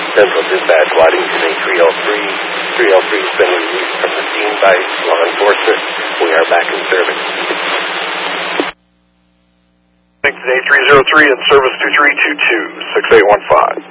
Central Dispatch, Waddington A303. 303 has been released from the scene by law enforcement. We are back in service. Waddington A303 in service 2322, 6815.